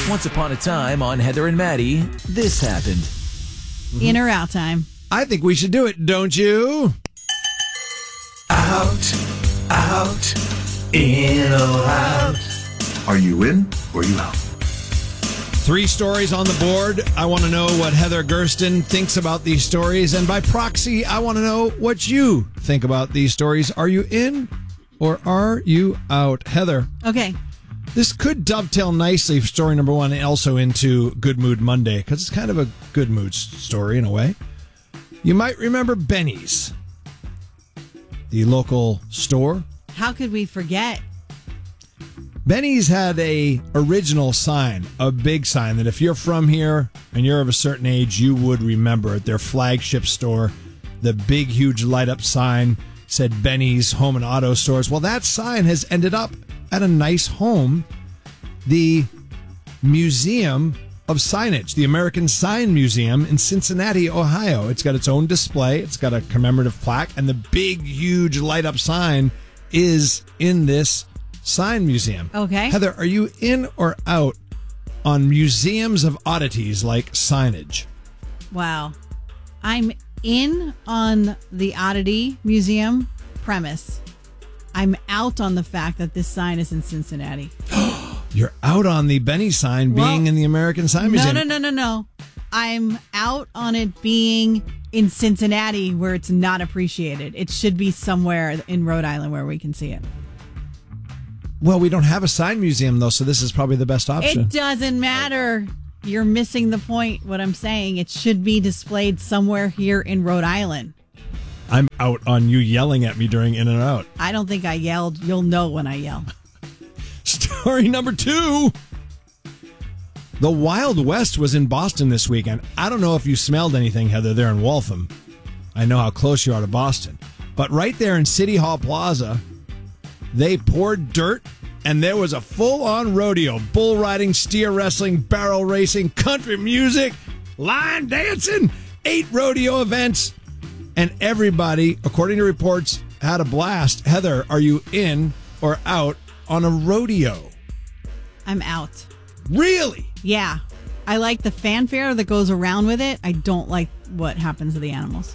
Once upon a time on Heather and Maddie, this happened. In or out time? I think we should do it, don't you? Out, in or out. Are you in or are you out? 3 stories on the board. I want to know what Heather Gersten thinks about these stories. And by proxy, I want to know what you think about these stories. Are you in or are you out? Heather. Okay. This could dovetail nicely for story number 1 and also into Good Mood Monday because it's kind of a good mood story in a way. You might remember Benny's, the local store. How could we forget? Benny's had a original sign, a big sign that if you're from here and you're of a certain age, you would remember at their flagship store. The big, huge light-up sign said Benny's Home and Auto Stores. Well, that sign has ended up at a nice home, the Museum of Signage, the American Sign Museum in Cincinnati, Ohio. It's got its own display. It's got a commemorative plaque, and the big, huge light-up sign is in this sign museum. Okay. Heather, are you in or out on museums of oddities like signage? Wow. I'm in on the oddity museum premise. I'm out on the fact that this sign is in Cincinnati. You're out on the Benny sign being in the American Sign Museum. No. I'm out on it being in Cincinnati where it's not appreciated. It should be somewhere in Rhode Island where we can see it. Well, we don't have a sign museum, though, so this is probably the best option. It doesn't matter. You're missing the point. What I'm saying, it should be displayed somewhere here in Rhode Island. I'm out on you yelling at me during In and Out. I don't think I yelled. You'll know when I yell. Story number 2. The Wild West was in Boston this weekend. I don't know if you smelled anything, Heather, there in Waltham. I know how close you are to Boston. But right there in City Hall Plaza, they poured dirt, and there was a full-on rodeo. Bull riding, steer wrestling, barrel racing, country music, line dancing, 8 rodeo events. And everybody, according to reports, had a blast. Heather, are you in or out on a rodeo? I'm out. Really? Yeah. I like the fanfare that goes around with it. I don't like what happens to the animals.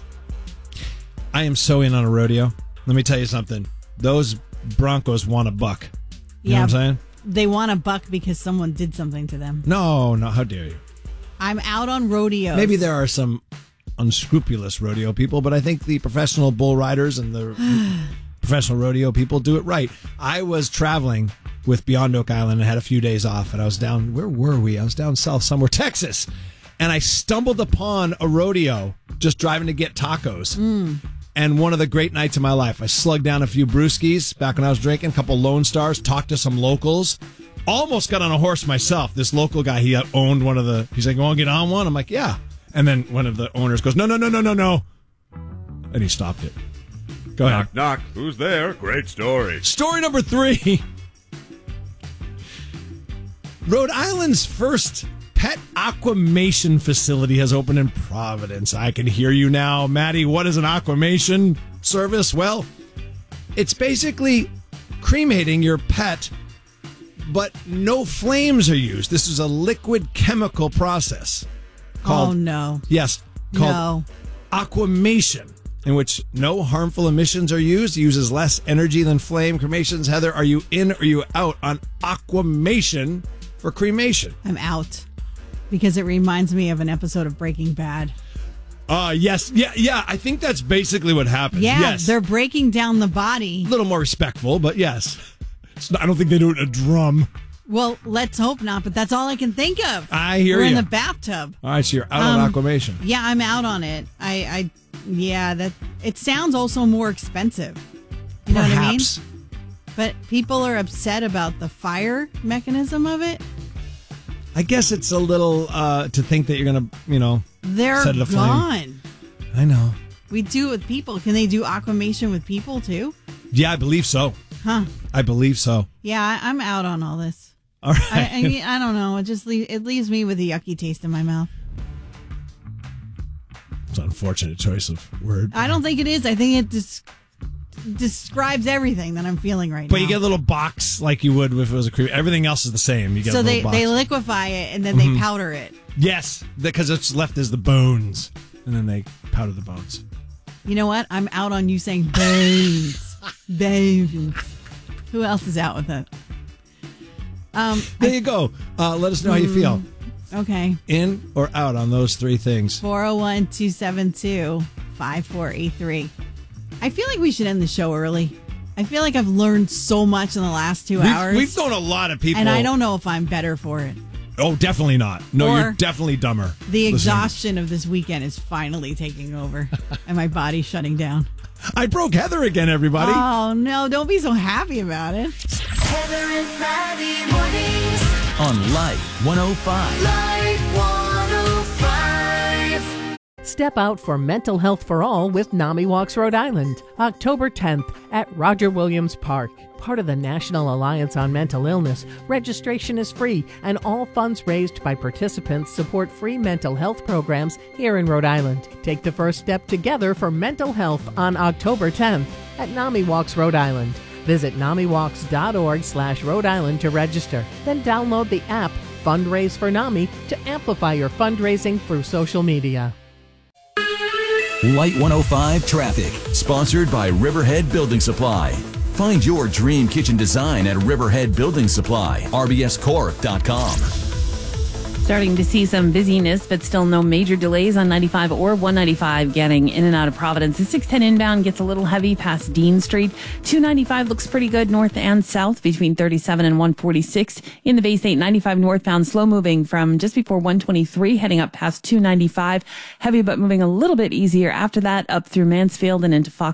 I am so in on a rodeo. Let me tell you something. Those Broncos want a buck. You know what I'm saying? They want a buck because someone did something to them. No, how dare you? I'm out on rodeos. Maybe there are some unscrupulous rodeo people, but I think the professional bull riders and the professional rodeo people do it right. I was traveling with Beyond Oak Island and had a few days off, and I was down, where were we? I was down south somewhere, Texas, and I stumbled upon a rodeo just driving to get tacos. And one of the great nights of my life. I slugged down a few brewskis back when I was drinking, a couple Lone Stars, talked to some locals. Almost got on a horse myself. This local guy, he owned one of the, he's like, you want to get on one? I'm like, yeah. And then one of the owners goes, no. And he stopped it. Go ahead. Knock, knock. Who's there? Great story. Story number 3. Rhode Island's first pet aquamation facility has opened in Providence. I can hear you now. Maddie, what is an aquamation service? Well, it's basically cremating your pet, but no flames are used. This is a liquid chemical process called, Yes, called aquamation, in which no harmful emissions are used. It uses less energy than flame cremations. Heather, are you in or are you out on aquamation for cremation? I'm out. Because it reminds me of an episode of Breaking Bad. Yes. Yeah. I think that's basically what happened. Yeah, yes. They're breaking down the body. A little more respectful, but yes. I don't think they do it in a drum. Well, let's hope not, but that's all I can think of. I hear We're you. in the bathtub. All right, so you're out on aquamation. Yeah, I'm out on it. That it sounds also more expensive. You know what I mean? But people are upset about the fire mechanism of it. I guess it's a little to think that you're going to, they're set it aflame. gone. I know. We do it with people. Can they do aquamation with people too? Yeah, I believe so. Huh. I believe so. Yeah, I'm out on all this. All right. I don't know. It leaves me with a yucky taste in my mouth. It's an unfortunate choice of word. I don't think it is. I think it just describes everything that I'm feeling right now. But you get a little box like you would if it was a cream. Everything else is the same. You get so a little box. they liquefy it and then they powder it. Yes, because it's left as the bones, and then they powder the bones. You know what? I'm out on you saying bones. Bones. Who else is out with it? There you go. Let us know how you feel. Okay. In or out on those three things. 401-272-5483. I feel like we should end the show early. I feel like I've learned so much in the last 2 hours. We've known a lot of people. And I don't know if I'm better for it. Oh, definitely not. No, Or you're definitely dumber. The exhaustion of this weekend is finally taking over. And my body's shutting down. I broke Heather again, everybody. Oh, no. Don't be so happy about it. Heather and Maddie mornings. On Light 105. Light 105. Step out for mental health for all with NAMI Walks Rhode Island, October 10th at Roger Williams Park. Part of the National Alliance on Mental Illness, registration is free and all funds raised by participants support free mental health programs here in Rhode Island. Take the first step together for mental health on October 10th at NAMI Walks Rhode Island. Visit NAMIWalks.org/Rhode Island to register. Then download the app Fundraise for NAMI to amplify your fundraising through social media. Light 105 Traffic, sponsored by Riverhead Building Supply. Find your dream kitchen design at Riverhead Building Supply, rbscorp.com. Starting to see some busyness, but still no major delays on 95 or 195 getting in and out of Providence. The 610 inbound gets a little heavy past Dean Street. 295 looks pretty good north and south between 37 and 146. In the Bay State, 95 northbound slow moving from just before 123 heading up past 295. Heavy but moving a little bit easier after that up through Mansfield and into Fox.